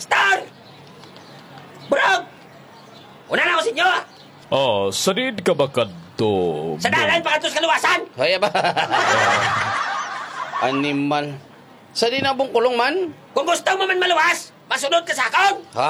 Pastor! Burog! Una na ako sa inyo! Sadid ka ba kadto? Sa dalan pa kanto sa kaluwasan! Kaya ba? Animal. Sa di na kulong man? Kung gusto mo man maluwas, masunod ka sa akon! Ha?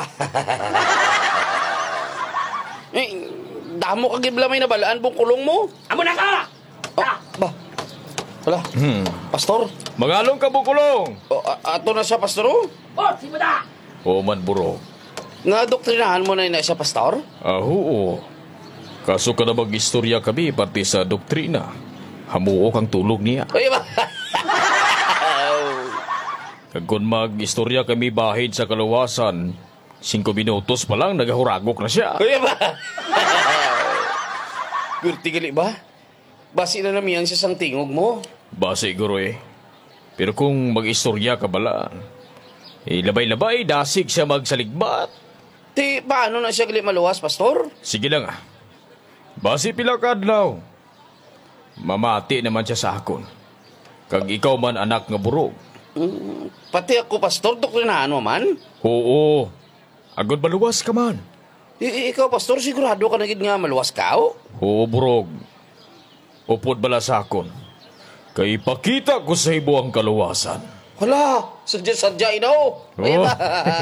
Eh, damo ka giblamay na balaan kulong mo? Amo na ka! Ba? Wala. Pastor? Mangalong ka bukulong! Ato na siya, pastor? Oh? Si Buda! O man buro. Nga doktrinahan mo na siya, pastor? Oo. Kaso ka na mag-istorya kami pati sa doktrina. Hamuo kang tulog niya. Kaya ba? Kung mag-istorya kami bahid sa kaluwasan, 5 minutos pa lang nagahuragok na siya. Kaya ba? Gurti gali ba? Basi na namiyan siya sang tingog mo. Ba siguro eh. Pero kung mag-istorya ka bala, labay-labay, dasig siya magsaligbat. Ti, paano na siya gali maluwas, pastor? Sige lang ah. Basi pila kadlaw. Mamati naman siya sa akon. Kag ikaw man anak nga burog. Pati ako, pastor, doktrinahan mo man? Oo. Agad maluwas ka man. Ikaw, pastor, sigurado ka na gid nga maluwas ka, o? Oo, burog. Upod bala sa akon. Kay ipakita ko sa ibo ang kaluwasan. Hala, sadya-sadya inaw. Kaya Oh. ba?